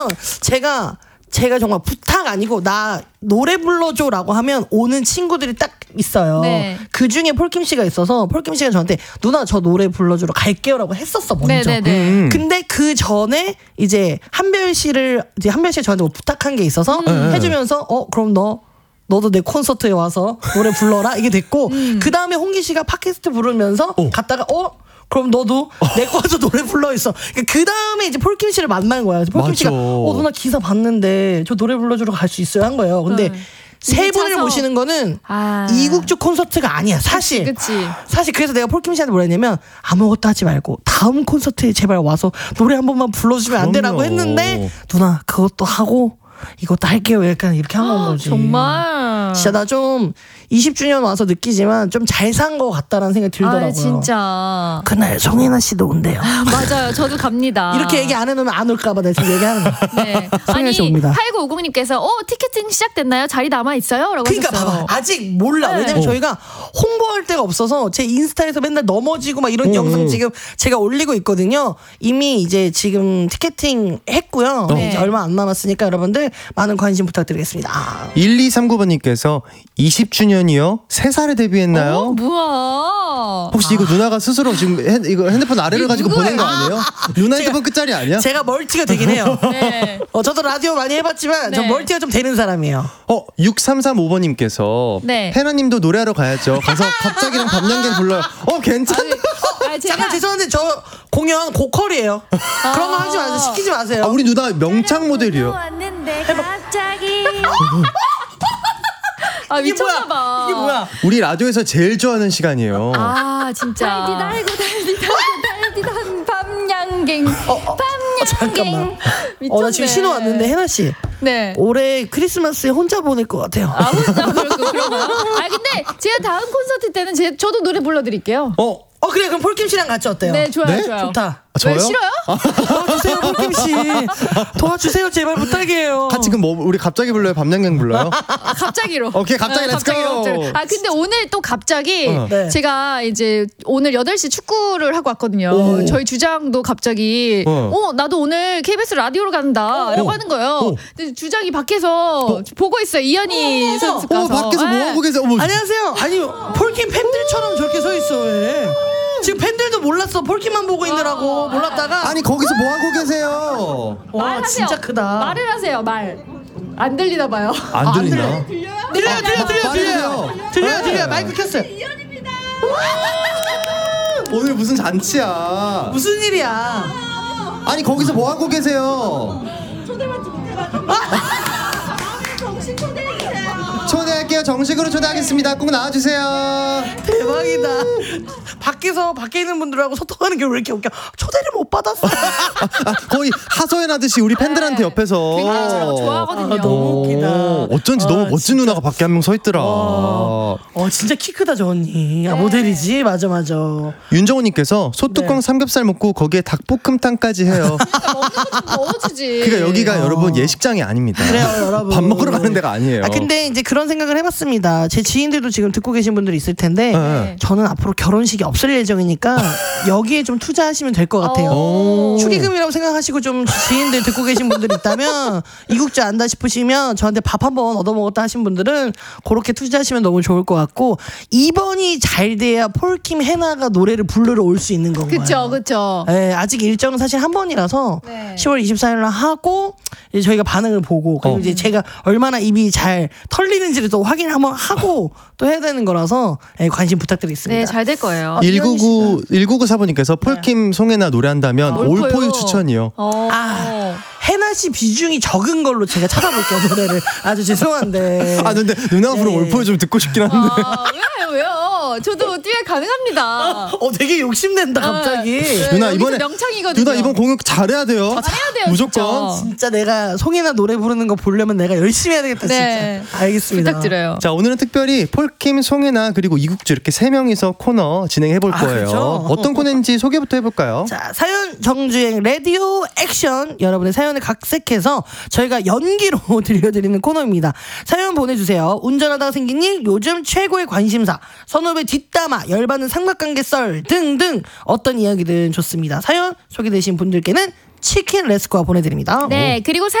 제가 정말 부탁 아니고 나 노래 불러줘라고 하면 오는 친구들이 딱 있어요. 네. 그 중에 폴킴 씨가 있어서 폴킴 씨가 저한테 누나 저 노래 불러주러 갈게요라고 했었어 먼저. 근데 그 전에 이제 한별 씨가 저한테 뭐 부탁한 게 있어서 해주면서 그럼 너도 내 콘서트에 와서 노래 불러라 이게 됐고 그 다음에 홍기 씨가 팟캐스트 부르면서 갔다가 그럼 너도 내 거 와서 노래 불러 있어. 그 다음에 이제 폴킴 씨를 만난 거야. 폴킴 씨가 누나 기사 봤는데 저 노래 불러주러 갈 수 있어요 한 거예요. 근데 세 분을 모시는 거는 이국주 콘서트가 아니야 사실. 그치. 사실 그래서 내가 폴킴 씨한테 뭐라 했냐면 아무것도 하지 말고 다음 콘서트에 제발 와서 노래 한 번만 불러주면 안 되라고 했는데 누나 그것도 하고 이것도 할게요. 약간 이렇게 한 건 거지. 정말. 진짜 나 좀 20주년 와서 느끼지만 좀 잘 산 것 같다라는 생각이 들더라고요. 진짜. 그날 송혜나 씨도 온대요. 맞아요. 저도 갑니다. 이렇게 얘기 안 해놓으면 안 올까봐 내가 지금 얘기하는 거야. 네. 송혜나 씨 옵니다. 8950님께서 티켓팅 시작됐나요? 자리 남아있어요? 라고 그러니까 하셨어요. 봐봐. 아직 몰라. 왜냐면 저희가 홍보할 데가 없어서 제 인스타에서 맨날 넘어지고 막 이런 영상 지금 제가 올리고 있거든요. 이미 이제 지금 티켓팅 했고요. 이제 얼마 안 남았으니까 여러분들 많은 관심 부탁드리겠습니다. 1239번님께서 20주년이요? 3살에 데뷔했나요? 뭐야. 혹시 이거 누나가 스스로 지금 이거 핸드폰 아래를 가지고 보낸 거 아니에요? 누나 핸드폰 끝자리 아니야? 제가 멀티가 되긴 해요. 네. 저도 라디오 많이 해봤지만 저 멀티가 좀 되는 사람이에요. 6335번님께서 해나님도 노래하러 가야죠. 가서 갑자기랑 밤양갱 불러요. 괜찮다. 잠깐 죄송한데 저 공연 고퀄이에요. 그런 거 하지 마세요. 시키지 마세요. 우리 누나 명창 모델이요. 갑자기 이게 뭐야? 우리 라디오에서 제일 좋아하는 시간이에요. 진짜. 달디달고 밤양갱. 잠깐만. 나 지금 신호 왔는데 해나 씨. 네. 올해 크리스마스에 혼자 보낼 것 같아요. 혼자 그런가요? 근데 제가 다음 콘서트 때는 저도 노래 불러드릴게요. 그래 그럼 폴킴 씨랑 같이 어때요? 네 좋아요. 좋다. 저요? 싫어요? 도와주세요 폴킴 씨. 도와주세요 제발 부탁이에요. 같이 그럼 우리 갑자기 불러요? 밤양갱 불러요? 갑자기로. 오케이 갑자기 렛츠고. 근데 오늘 또 갑자기 제가 이제 오늘 8시 축구를 하고 왔거든요. 저희 주장도 갑자기 나도 오늘 KBS 라디오로 간다 라고 하는 거예요. 근데 주장이 밖에서 보고 있어요. 이현희 선수 가서. 밖에서 뭐 하고 계세요? 안녕하세요. 아니 폴킴 팬들처럼 저렇게 서 있어 왜? 지금 팬들도 몰랐어. 폴킴만 보고 있느라고 몰랐다가 아니 거기서 뭐 하고 계세요? 와 말하세요. 진짜 크다. 말을 하세요. 안 들리나 봐요. 안 들리나? 들려요. 마이크 켰어요. 오늘 무슨 잔치야? 무슨 일이야? 아니 거기서 뭐 하고 계세요? 초대할게요. 정식으로 초대하겠습니다. 꼭 나와주세요. 대박이다. 밖에 있는 분들하고 소통하는 게 왜 이렇게 웃겨? 초대를 못 받았어. 거의 하소연하듯이 우리 팬들한테 옆에서. 굉장히 저런 거 좋아하거든요. 너무 웃기다. 어쩐지 너무 멋진 진짜. 누나가 밖에 한 명 서 있더라. 진짜 키 크다 저 언니. 모델이지. 맞아. 윤정호님께서 소뚜껑 삼겹살 먹고 거기에 닭볶음탕까지 해요. 먹는 거좀 넣어주지. 그러니까 여기가 여러분 예식장이 아닙니다. 그래요 여러분. 밥 먹으러 가는 데가 아니에요. 근데 이제 그런 생각을 해봤습니다. 제 지인들도 지금 듣고 계신 분들이 있을 텐데 저는 앞으로 결혼식이 없을 예정이니까 여기에 좀 투자하시면 될 것 같아요. 축의금이라고 생각하시고 좀 지인들 듣고 계신 분들이 있다면 이국주 안다 싶으시면 저한테 밥 한번 얻어먹었다 하신 분들은 그렇게 투자하시면 너무 좋을 것 같고 이번이 잘 돼야 폴킴 해나가 노래를 부르러 올 수 있는 건가요? 그쵸. 네, 아직 일정은 사실 한 번이라서 10월 24일날 하고 이제 저희가 반응을 보고 그리고 이제 제가 얼마나 입이 잘 털리는지를 또 확인을 한번 하고 또 해야 되는 거라서 관심 부탁드리겠습니다. 네, 잘 될 거예요. 1994번님께서 폴킴 송혜나 노래한다면 올포유 추천이요. 해나 씨 비중이 적은 걸로 제가 찾아볼게요 노래를. 아주 죄송한데. 근데 누나가 부른 올포유 좀 듣고 싶긴 한데. 왜요? 저도 듀엣 가능합니다. 되게 욕심낸다 갑자기. 누나 이번에 명창이거든요. 누나 이번 공연 잘해야 돼요. 잘해야 돼요. 무조건. 진짜 내가 송혜나 노래 부르는 거 보려면 내가 열심히 해야 되겠다 진짜. 알겠습니다. 부탁드려요. 자 오늘은 특별히 폴킴, 송혜나 그리고 이국주 이렇게 3명이서 코너 진행해 볼 거예요. 그렇죠? 어떤 코너인지 소개부터 해볼까요? 자 사연 정주행 라디오 액션 여러분의 사연을 각색해서 저희가 연기로 들려드리는 코너입니다. 사연 보내주세요. 운전하다가 생긴 일, 요즘 최고의 관심사, 선후배 뒷담화, 열받는 삼각관계 썰 등등 어떤 이야기든 좋습니다. 사연 소개되신 분들께는 치킨 레스코아 보내드립니다. 네, 그리고